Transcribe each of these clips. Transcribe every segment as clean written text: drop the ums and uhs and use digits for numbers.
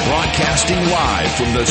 Broadcasting live from the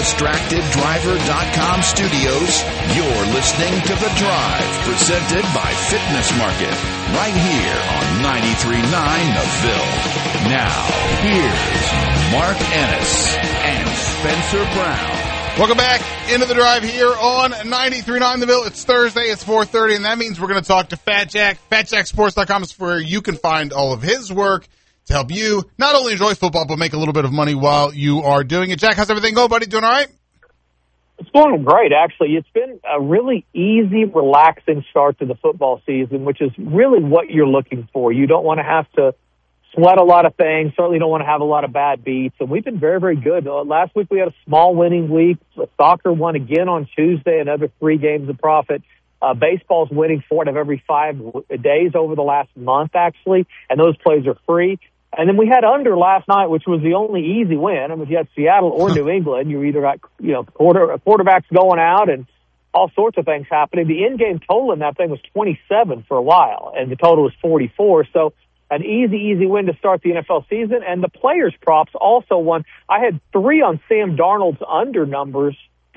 SueDistractedDriver.com studios, you're listening to The Drive, presented by Fitness Market, right here on 93.9 The Ville. Now, here's Mark Ennis and Spencer Brown. Welcome back into The Drive here on 93.9 The Ville. It's Thursday, it's 4:30, and that means we're going to talk to Fat Jack. FatJackSports.com is where you can find all of his work to help you not only enjoy football, but make a little bit of money while you are doing it. Jack, how's everything going, buddy? Doing all right? It's going great, actually. It's been a really easy, relaxing start to the football season, which is really what you're looking for. You don't want to have to sweat a lot of things. Certainly don't want to have a lot of bad beats. And we've been very, very good. Last week we had a small winning week. Soccer won again on Tuesday, another 3 games of profit. Baseball's winning 4 out of every 5 days over the last month, actually, and those plays are free. And then we had under last night, which was the only easy win. I mean, if you had Seattle or New England, you either got, quarterbacks going out and all sorts of things happening. The in-game total in that thing was 27 for a while, and the total was 44. So an easy win to start the NFL season. And the players' props also won. I had 3 on Sam Darnold's under numbers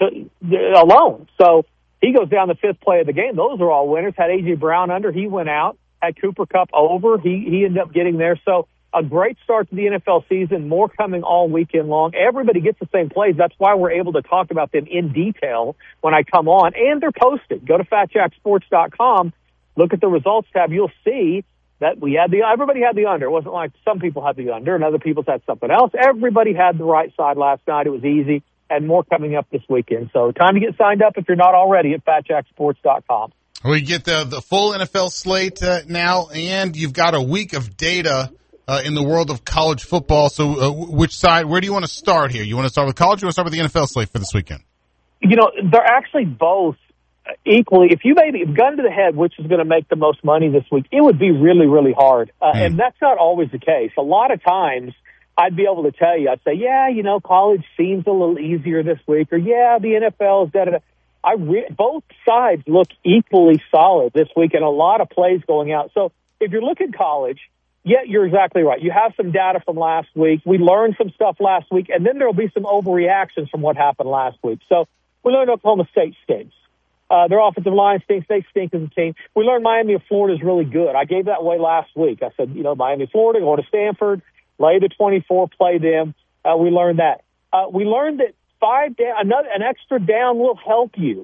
alone. So he goes down the 5th play of the game. Those are all winners. Had A.J. Brown under. He went out. Had Cooper Kupp over. He ended up getting there. So a great start to the NFL season, more coming all weekend long. Everybody gets the same plays. That's why we're able to talk about them in detail when I come on, and they're posted. Go to FatJackSports.com, look at the results tab. You'll see that everybody had the under. It wasn't like some people had the under and other people had something else. Everybody had the right side last night. It was easy, and more coming up this weekend. So time to get signed up if you're not already at FatJackSports.com. We get the full NFL slate now, and you've got a week of data in the world of college football. So which side, where do you want to start here? You want to start with college or you want to start with the NFL slate for this weekend? They're actually both equally. If you made a gun to the head, which is going to make the most money this week, it would be really, really hard. And that's not always the case. A lot of times I'd be able to tell you, I'd say, college seems a little easier this week, or the NFL is da-da-da. Both sides look equally solid this week, and a lot of plays going out. So if you're looking college, you're exactly right. You have some data from last week. We learned some stuff last week, and then there'll be some overreactions from what happened last week. So we learned Oklahoma State stinks. Their offensive line stinks. They stink as a team. We learned Miami of Florida is really good. I gave that away last week. I said, Miami of Florida, going to Stanford, lay the 24, play them. We learned that. We learned that an extra down will help you.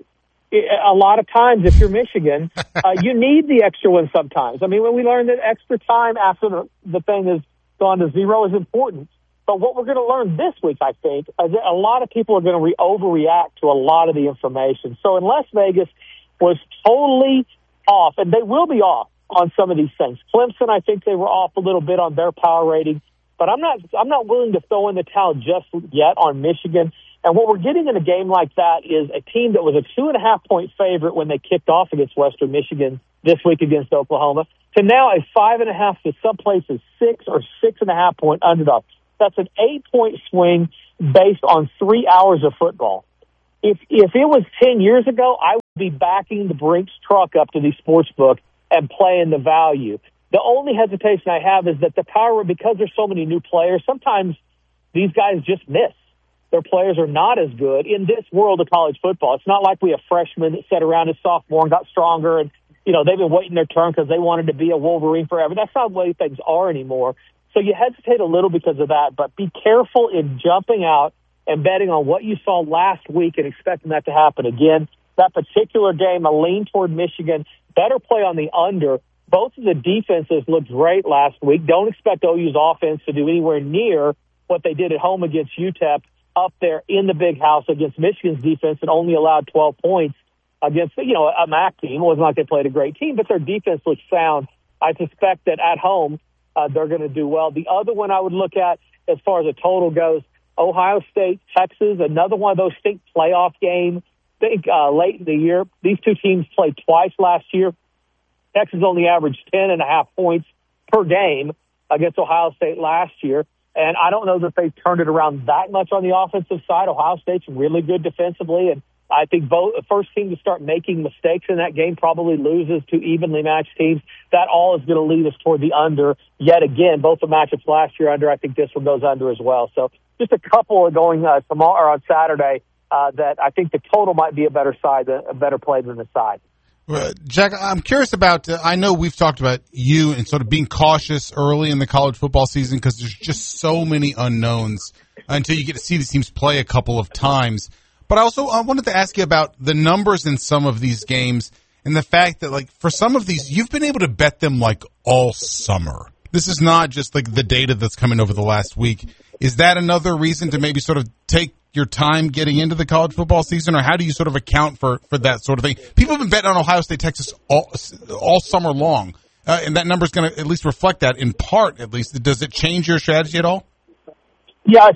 A lot of times, if you're Michigan, you need the extra one sometimes. I mean, when we learned that extra time after the thing has gone to 0 is important. But what we're going to learn this week, I think, is that a lot of people are going to overreact to a lot of the information. So unless Vegas was totally off, and they will be off on some of these things. Clemson, I think they were off a little bit on their power rating. But I'm not willing to throw in the towel just yet on Michigan. And what we're getting in a game like that is a team that was a 2.5-point favorite when they kicked off against Western Michigan this week against Oklahoma to now a 5.5 to some places 6 or 6.5-point underdog. That's an 8-point swing based on 3 hours of football. If it was 10 years ago, I would be backing the Brinks truck up to the sports book and playing the value. The only hesitation I have is that the power, because there's so many new players, sometimes these guys just miss. Their players are not as good in this world of college football. It's not like we have freshmen that sat around as sophomore and got stronger and, they've been waiting their turn because they wanted to be a Wolverine forever. That's not the way things are anymore. So you hesitate a little because of that, but be careful in jumping out and betting on what you saw last week and expecting that to happen again. That particular game, a lean toward Michigan, better play on the under. Both of the defenses looked great last week. Don't expect OU's offense to do anywhere near what they did at home against UTEP up there in the big house against Michigan's defense and only allowed 12 points against, a MAC team. It wasn't like they played a great team, but their defense looks sound. I suspect that at home they're going to do well. The other one I would look at as far as a total goes, Ohio State, Texas, another one of those state playoff games. I think late in the year, these two teams played twice last year. Texas only averaged 10.5 points per game against Ohio State last year. And I don't know that they've turned it around that much on the offensive side. Ohio State's really good defensively, and I think both the first team to start making mistakes in that game probably loses to evenly matched teams. That all is going to lead us toward the under. Yet again, both the matchups last year under. I think this one goes under as well. So just a couple are going tomorrow or on Saturday that I think the total might be a better play than the side. Jack, I'm curious about, I know we've talked about you and sort of being cautious early in the college football season because there's just so many unknowns until you get to see these teams play a couple of times. But I wanted to ask you about the numbers in some of these games and the fact that, like, for some of these, you've been able to bet them, like, all summer. This is not just, like, the data that's coming over the last week. Is that another reason to maybe sort of take your time getting into the college football season, or how do you sort of account for that sort of thing? People have been betting on Ohio State, Texas all summer long, and that number is going to at least reflect that in part, at least. Does it change your strategy at all? Yeah,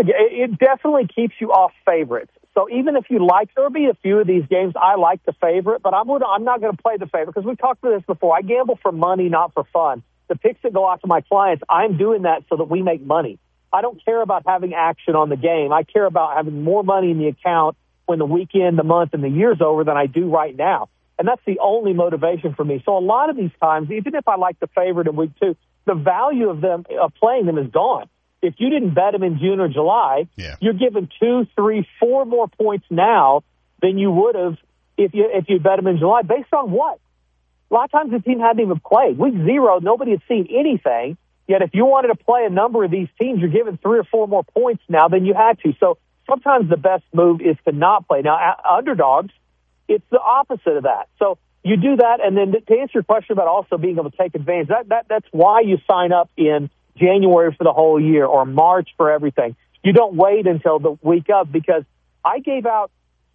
it definitely keeps you off favorites. So even if you like, there'll be a few of these games I like the favorite, but I'm not going to play the favorite because we talked about this before. I gamble for money, not for fun. The picks that go out to my clients, I'm doing that so that we make money. I don't care about having action on the game. I care about having more money in the account when the weekend, the month, and the year's over than I do right now. And that's the only motivation for me. So a lot of these times, even if I like the favorite in week 2, the value of playing them is gone. If you didn't bet them in June or July, You're given 2, 3, 4 more points now than you would have if you bet them in July. Based on what? A lot of times the team hadn't even played. Week 0, nobody had seen anything. Yet if you wanted to play a number of these teams, you're given 3 or 4 more points now than you had to. So sometimes the best move is to not play. Now, underdogs, it's the opposite of that. So you do that, and then to answer your question about also being able to take advantage, that's why you sign up in January for the whole year or March for everything. You don't wait until the week of, because I gave out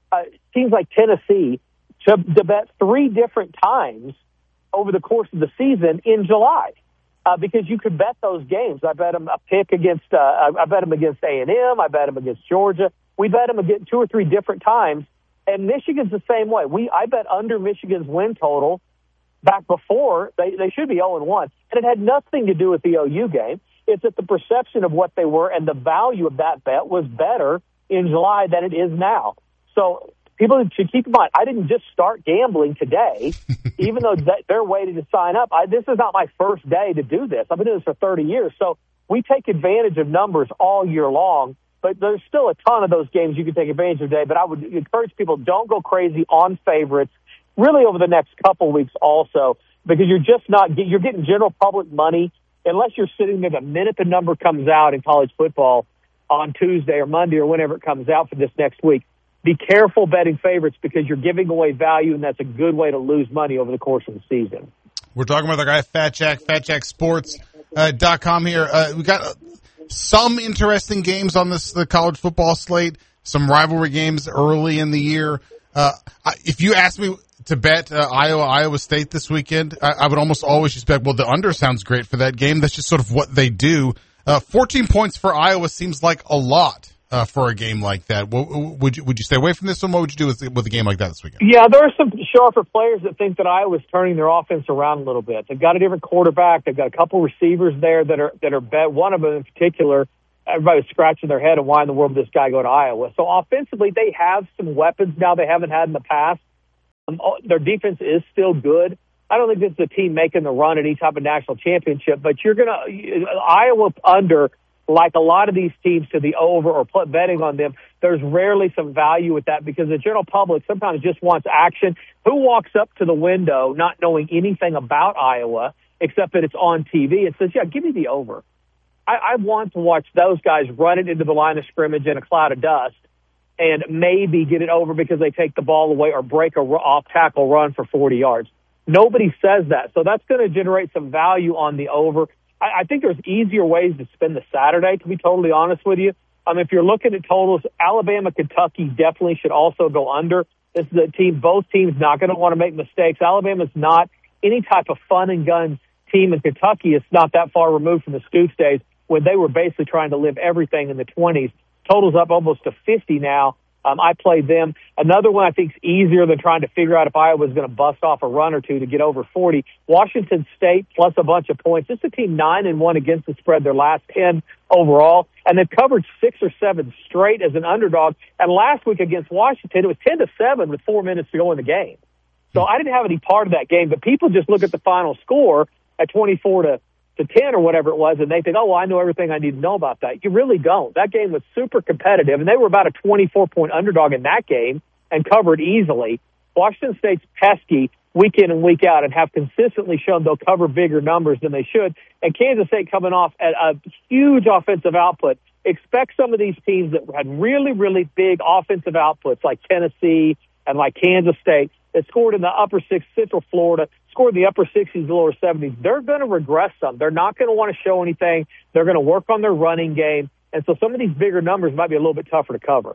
teams like Tennessee to bet 3 different times over the course of the season in July. Because you could bet those games. I bet them a pick against. I bet them against A&M. I bet them against Georgia. We bet them against 2 or 3 different times. And Michigan's the same way. I bet under Michigan's win total back before they should be 0-1, and it had nothing to do with the OU game. It's that the perception of what they were and the value of that bet was better in July than it is now. So people should keep in mind, I didn't just start gambling today, even though they're waiting to sign up. This is not my first day to do this. I've been doing this for 30 years. So we take advantage of numbers all year long, but there's still a ton of those games you can take advantage of today. But I would encourage people, don't go crazy on favorites really over the next couple weeks also, because you're getting general public money unless you're sitting there the minute the number comes out in college football on Tuesday or Monday or whenever it comes out for this next week. Be careful betting favorites because you're giving away value, and that's a good way to lose money over the course of the season. We're talking about the guy Fat Jack, FatJackSports.com here. We got some interesting games on the college football slate, some rivalry games early in the year. If you ask me to bet Iowa State this weekend, I would almost always just bet, well, the under sounds great for that game. That's just sort of what they do. 14 points for Iowa seems like a lot for a game like that. Would you stay away from this one? What would you do with a game like that this weekend? Yeah, there are some sharper players that think that Iowa's turning their offense around a little bit. They've got a different quarterback. They've got a couple receivers there that are bet. One of them in particular, everybody was scratching their head of why in the world would this guy go to Iowa. So offensively, they have some weapons now they haven't had in the past. Their defense is still good. I don't think this is a team making the run at any type of national championship, but Iowa under, like a lot of these teams, to the over or betting on them, there's rarely some value with that because the general public sometimes just wants action. Who walks up to the window not knowing anything about Iowa except that it's on TV and says, yeah, give me the over? I want to watch those guys run it into the line of scrimmage in a cloud of dust and maybe get it over because they take the ball away or break a off-tackle run for 40 yards. Nobody says that. So that's going to generate some value on the over. I think there's easier ways to spend the Saturday, to be totally honest with you. If you're looking at totals, Alabama, Kentucky definitely should also go under. This is a team, both teams not going to want to make mistakes. Alabama's not any type of fun and gun team, in Kentucky is not that far removed from the Scoots days when they were basically trying to live everything in the 20s. Totals up almost to 50 now. I played them. Another one I think is easier than trying to figure out if Iowa was going to bust off a run or two to get over 40. Washington State plus a bunch of points. This is a team 9-1 against the spread their last 10 overall, and they've covered 6 or 7 straight as an underdog. And last week against Washington, it was 10-7 with 4 minutes to go in the game. So I didn't have any part of that game, but people just look at the final score at 24-10 or whatever it was, and they think, oh, well, I know everything I need to know about that. You really don't. That game was super competitive, and they were about a 24-point underdog in that game and covered easily. Washington State's pesky week in and week out and have consistently shown they'll cover bigger numbers than they should. And Kansas State coming off at a huge offensive output. Expect some of these teams that had really, really big offensive outputs like Tennessee and like Kansas State that scored in the upper 6, Central Florida, scored in the upper 60s, lower 70s. They're going to regress some. They're not going to want to show anything. They're going to work on their running game. And so some of these bigger numbers might be a little bit tougher to cover.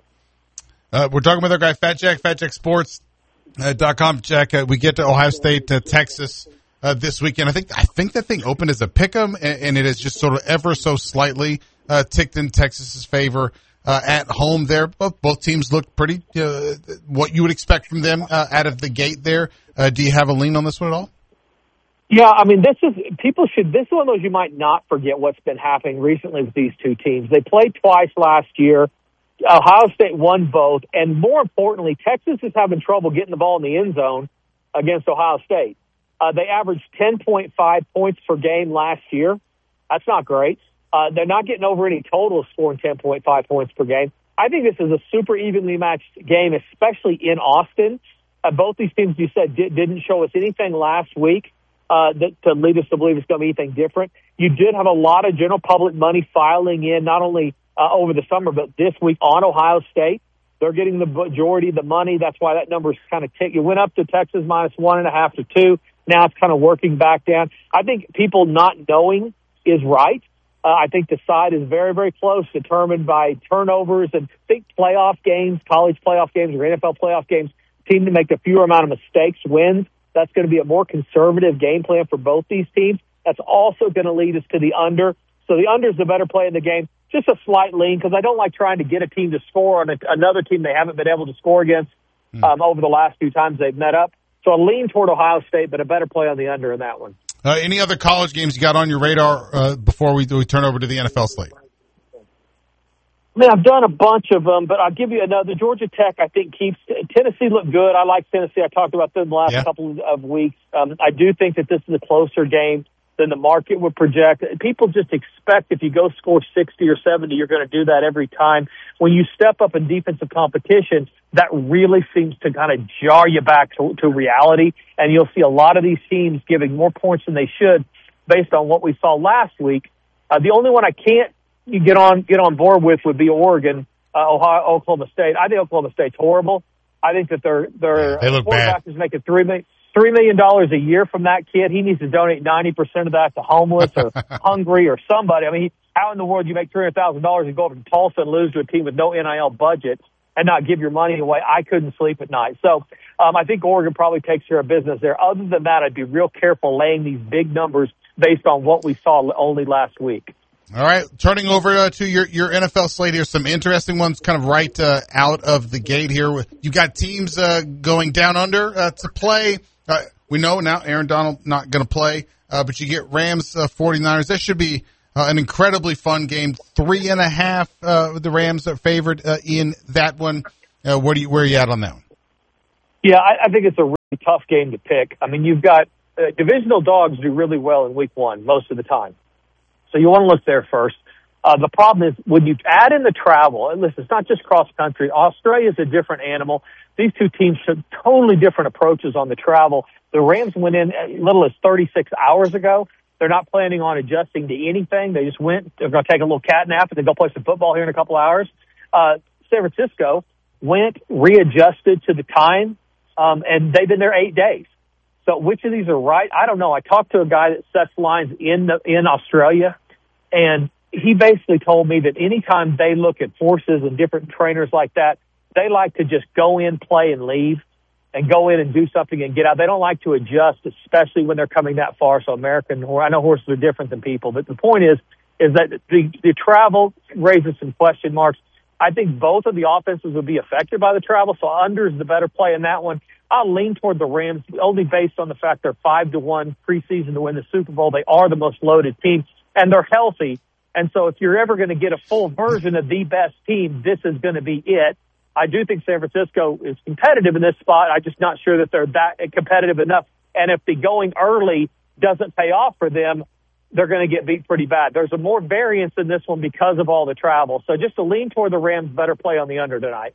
We're talking with our guy, Fat Jack, FatJackSports.com. Jack, we get to Ohio State, Texas this weekend. I think that thing opened as a pick'em, and it has just sort of ever so slightly ticked in Texas's favor. At home there, both teams look pretty, what you would expect from them out of the gate there. Do you have a lean on this one at all? Yeah, I mean, this is one of those you might not forget what's been happening recently with these two teams. They played twice last year. Ohio State won both, and more importantly, Texas is having trouble getting the ball in the end zone against Ohio State. They averaged 10.5 points per game last year. That's not great. They're not getting over any total scoring 10.5 points per game. I think this is a super evenly matched game, especially in Austin. Both these teams, you said, didn't show us anything last week to lead us to believe it's going to be anything different. You did have a lot of general public money filing in, not only over the summer, but this week on Ohio State. They're getting the majority of the money. That's why that number's kind of ticked. You went up to Texas minus 1.5 to 2. Now it's kind of working back down. I think people not knowing is right. I think the side is very, very close, determined by turnovers and think playoff games, college playoff games or NFL playoff games. Team to make a fewer amount of mistakes wins. That's going to be a more conservative game plan for both these teams. That's also going to lead us to the under. So the under is the better play in the game. Just a slight lean because I don't like trying to get a team to score on another team they haven't been able to score against over the last 2 times they've met up. So a lean toward Ohio State, but a better play on the under in that one. Any other college games you got on your radar before we turn over to the NFL slate? I mean, I've done a bunch of them, but I'll give you another. Georgia Tech, I think, keeps Tennessee look good. I like Tennessee. I talked about them the last couple of weeks. I do think that this is a closer game than the market would project. People just expect if you go score 60 or 70, you're going to do that every time. When you step up in defensive competition, that really seems to kind of jar you back to reality, and you'll see a lot of these teams giving more points than they should based on what we saw last week. The only one I can't get on board with would be Oregon, Oklahoma State. I think Oklahoma State's horrible. I think that their quarterback is making $3 million a year from that kid. He needs to donate 90% of that to homeless or hungry or somebody. I mean, how in the world do you make $300,000 and go over to Tulsa and lose to a team with no NIL budget and not give your money away? I couldn't sleep at night. So I think Oregon probably takes care of business there. Other than that, I'd be real careful laying these big numbers based on what we saw only last week. All right, turning over to your NFL slate here, some interesting ones kind of right out of the gate here. You got teams going down under to play. We know now Aaron Donald not going to play, but you get Rams 49ers. That should be an incredibly fun game. 3.5 the Rams are favored in that one. Where are you at on that one? Yeah, I think it's a really tough game to pick. I mean, you've got divisional dogs do really well in week 1 most of the time. So you want to look there first. The problem is when you add in the travel, and listen, it's not just cross country. Australia is a different animal. These two teams took totally different approaches on the travel. The Rams went in as little as 36 hours ago. They're not planning on adjusting to anything. They just went. They're going to take a little cat nap and then go play some football here in a couple hours. San Francisco went, readjusted to the time, and they've been there 8 days. So which of these are right? I don't know. I talked to a guy that sets lines in Australia, and he basically told me that anytime they look at forces and different trainers like that, they like to just go in, play, and leave, and go in and do something and get out. They don't like to adjust, especially when they're coming that far. So I know horses are different than people, but the point is that the travel raises some question marks. I think both of the offenses would be affected by the travel, so under is the better play in that one. I'll lean toward the Rams only based on the fact they're 5-1 preseason to win the Super Bowl. They are the most loaded team, and they're healthy. And so if you're ever going to get a full version of the best team, this is going to be it. I do think San Francisco is competitive in this spot. I'm just not sure that they're that competitive enough. And if the going early doesn't pay off for them, they're going to get beat pretty bad. There's a more variance in this one because of all the travel. So just to lean toward the Rams, better play on the under tonight.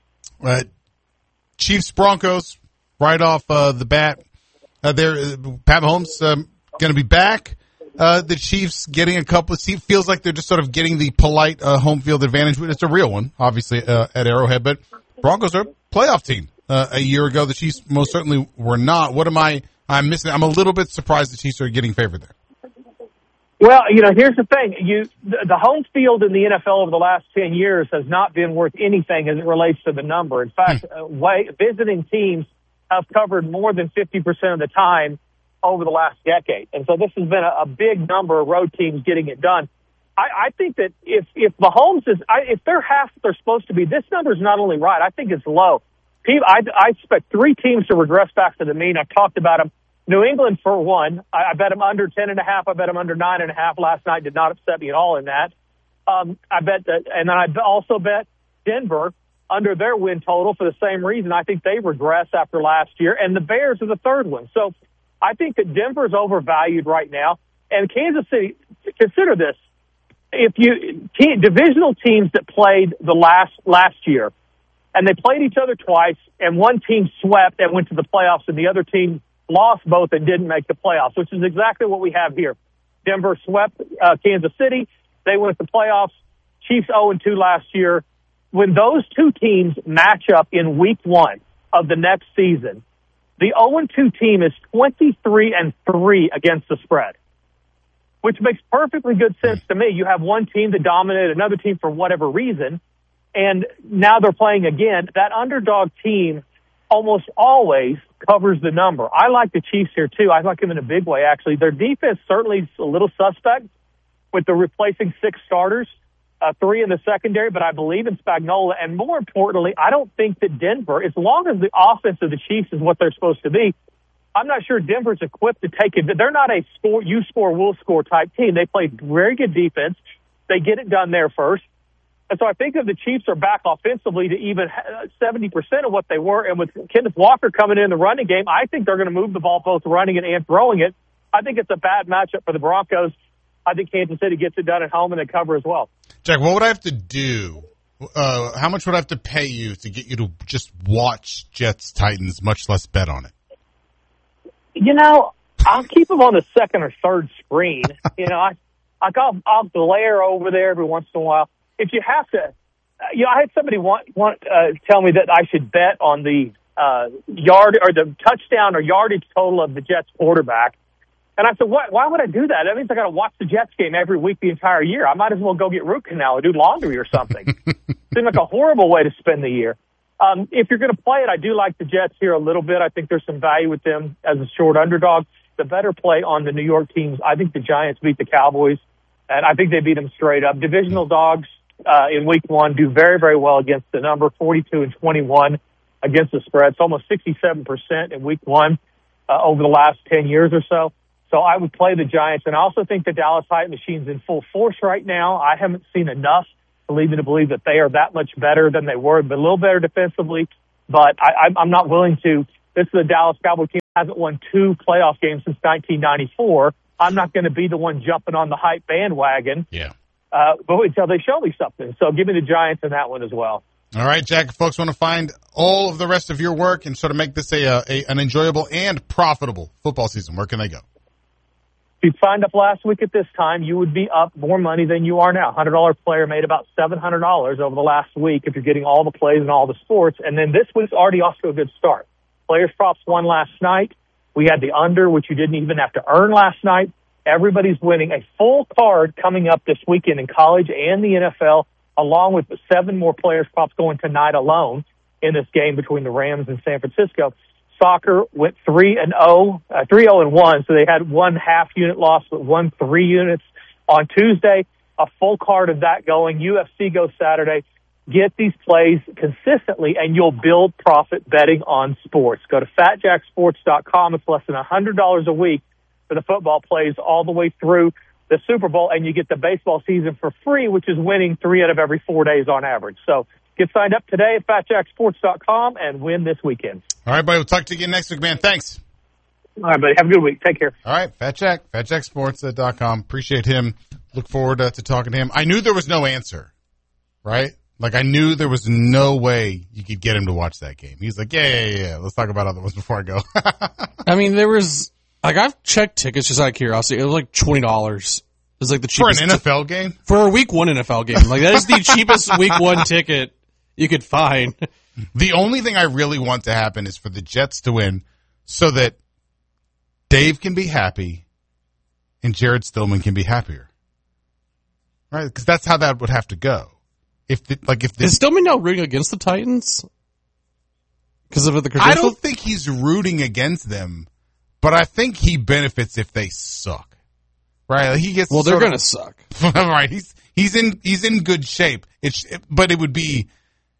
Chiefs-Broncos, right off the bat. Pat Mahomes going to be back. The Chiefs getting a couple of seats. Feels like they're just sort of getting the polite home field advantage. It's a real one, obviously, at Arrowhead. But Broncos are a playoff team. A year ago, the Chiefs most certainly were not. What am I'm missing? I'm a little bit surprised the Chiefs are getting favored there. Well, here's the thing. The home field in the NFL over the last 10 years has not been worth anything as it relates to the number. In fact, visiting teams have covered more than 50% of the time over the last decade. And so this has been a big number of road teams getting it done. I think that if Mahomes if they're half they're supposed to be, this number is not only right, I think it's low. I expect 3 teams to regress back to the mean. I've talked about them. New England, for one, I bet them under 10.5. I bet them under 9.5 last night. Did not upset me at all in that. I bet that, and then I also bet Denver under their win total for the same reason. I think they regress after last year, and the Bears are the third one. So I think that Denver's overvalued right now. And Kansas City, consider this: if divisional teams that played the last year, and they played each other twice, and one team swept and went to the playoffs, and the other team lost both and didn't make the playoffs, which is exactly what we have here. Denver swept Kansas City. They went to the playoffs. Chiefs 0-2 last year. When those two teams match up in week 1 of the next season, the 0-2 team is 23-3 against the spread, which makes perfectly good sense to me. You have one team that dominated another team for whatever reason, and now they're playing again. That underdog team almost always covers the number. I like the Chiefs here, too. I like them in a big way, actually. Their defense certainly is a little suspect with the replacing 6 starters, 3 in the secondary, but I believe in Spagnuolo. And more importantly, I don't think that Denver, as long as the offense of the Chiefs is what they're supposed to be, I'm not sure Denver's equipped to take it. They're not a you score, we'll score type team. They play very good defense. They get it done there first. And so I think if the Chiefs are back offensively to even 70% of what they were, and with Kenneth Walker coming in the running game, I think they're going to move the ball both running it and throwing it. I think it's a bad matchup for the Broncos. I think Kansas City gets it done at home and they cover as well. Jack, what would I have to do? How much would I have to pay you to get you to just watch Jets-Titans, much less bet on it? I'll keep them on the second or third screen. I'll glare over there every once in a while. If you have to, I had somebody tell me that I should bet on the yard or the touchdown or yardage total of the Jets quarterback. And I said, why would I do that? That means I got to watch the Jets game every week the entire year. I might as well go get root canal or do laundry or something. Seems like a horrible way to spend the year. If you're going to play it, I do like the Jets here a little bit. I think there's some value with them as a short underdog. The better play on the New York teams, I think the Giants beat the Cowboys, and I think they beat them straight up. Divisional dogs in week 1 do very, very well against the number, 42-21 against the spread. It's almost 67% in week 1 over the last 10 years or so. So I would play the Giants, and I also think the Dallas Hype Machine's in full force right now. I haven't seen enough to lead me to believe that they are that much better than they were, but a little better defensively. But I'm not willing to. This is a Dallas Cowboys team that hasn't won 2 playoff games since 1994. I'm not going to be the one jumping on the hype bandwagon. Yeah. But until they show me something. So give me the Giants in that one as well. All right, Jack, if folks want to find all of the rest of your work and sort of make this an enjoyable and profitable football season, where can they go? If you signed up last week at this time, you would be up more money than you are now. $100 player made about $700 over the last week if you're getting all the plays and all the sports. And then this week's already off to a good start. Players props won last night. We had the under, which you didn't even have to earn last night. Everybody's winning. A full card coming up this weekend in college and the NFL, along with 7 more players props going tonight alone in this game between the Rams and San Francisco. Soccer went 3-1, so they had 1 half unit loss, but 1 3 units on Tuesday. A full card of that going. UFC goes Saturday. Get these plays consistently, and you'll build profit betting on sports. Go to FatJackSports.com. It's less than $100 a week for the football plays all the way through the Super Bowl, and you get the baseball season for free, which is winning 3 out of every 4 days on average. So get signed up today at FatJackSports.com and win this weekend. All right, buddy. We'll talk to you again next week, man. Thanks. All right, buddy. Have a good week. Take care. All right, Fat Jack, FatJackSports.com. Appreciate him. Look forward to talking to him. I knew there was no answer, right? Like, I knew there was no way you could get him to watch that game. He's like, yeah. Let's talk about other ones before I go. I mean, there was, like, I've checked tickets just out of curiosity. It was like $20. It was like the cheapest. For an NFL game? For a week 1 NFL game. Like, that is the cheapest week 1 ticket you could find. The only thing I really want to happen is for the Jets to win so that Dave can be happy and Jared Stillman can be happier. Right? Because that's how that would have to go. Is Stillman now rooting against the Titans? Because of the I don't think he's rooting against them, but I think he benefits if they suck. Right? Like, he gets they're going to suck. Right? He's in good shape. But it would be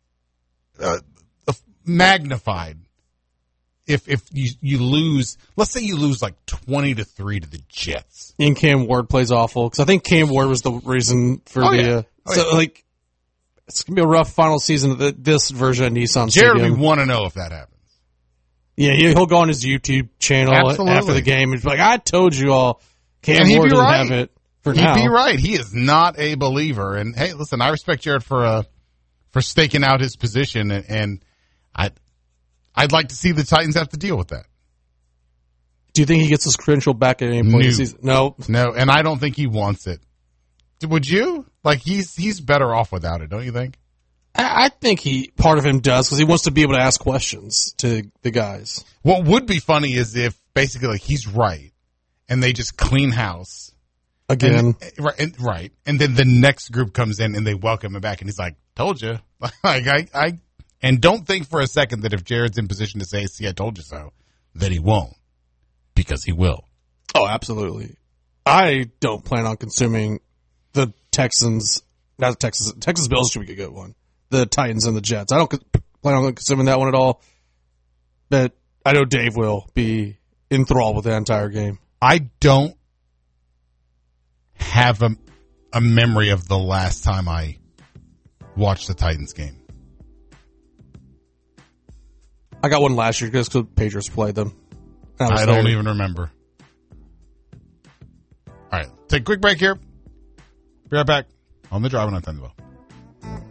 magnified if you lose. Let's say you lose like 20-3 to the Jets, and Cam Ward plays awful, because I think Cam Ward was the reason for like. It's going to be a rough final season of this version of Nissan Jared, Stadium. we want to know if that happens. Yeah, he'll go on his YouTube channel after the game and be like, I told you all, Cam Ward doesn't have it for now. He'd be right. He is not a believer. And, hey, listen, I respect Jared for staking out his position, and I'd like to see the Titans have to deal with that. Do you think he gets his credential back at any point this season? No, and I don't think he wants it. Would you? Like, he's better off without it, don't you think? I think part of him does, because he wants to be able to ask questions to the guys. What would be funny is if basically like he's right, and they just clean house again, right, and then the next group comes in and they welcome him back, and he's like, "Told you." Like and don't think for a second that if Jared's in position to say, "See, I told you so," that he won't, because he will. Oh, absolutely. I don't plan on consuming the Texans Bills should be a good one. The Titans and the Jets. I don't plan on consuming that one at all, but I know Dave will be enthralled with the entire game. I don't have a memory of the last time I watched the Titans game. I got one last year because the Patriots played them. I don't even remember. All right, take a quick break here. Be right back on The Drive on 10 Bill.